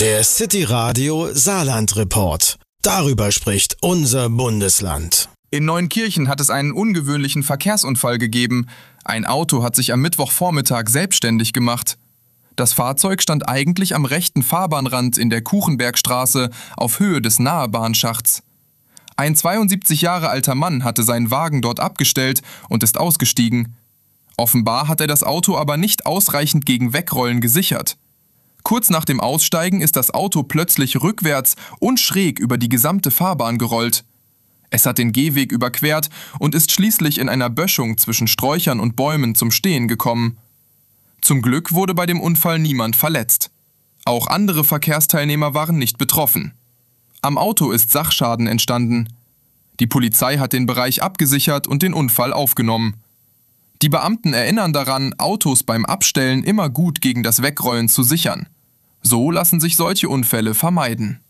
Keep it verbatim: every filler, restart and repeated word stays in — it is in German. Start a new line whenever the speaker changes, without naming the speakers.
Der City Radio Saarland Report. Darüber spricht unser Bundesland.
In Neunkirchen hat es einen ungewöhnlichen Verkehrsunfall gegeben. Ein Auto hat sich am Mittwochvormittag selbstständig gemacht. Das Fahrzeug stand eigentlich am rechten Fahrbahnrand in der Kuchenbergstraße auf Höhe des Nahebahnschachts. Ein zweiundsiebzig Jahre alter Mann hatte seinen Wagen dort abgestellt und ist ausgestiegen. Offenbar hat er das Auto aber nicht ausreichend gegen Wegrollen gesichert. Kurz nach dem Aussteigen ist das Auto plötzlich rückwärts und schräg über die gesamte Fahrbahn gerollt. Es hat den Gehweg überquert und ist schließlich in einer Böschung zwischen Sträuchern und Bäumen zum Stehen gekommen. Zum Glück wurde bei dem Unfall niemand verletzt. Auch andere Verkehrsteilnehmer waren nicht betroffen. Am Auto ist Sachschaden entstanden. Die Polizei hat den Bereich abgesichert und den Unfall aufgenommen. Die Beamten erinnern daran, Autos beim Abstellen immer gut gegen das Wegrollen zu sichern. So lassen sich solche Unfälle vermeiden.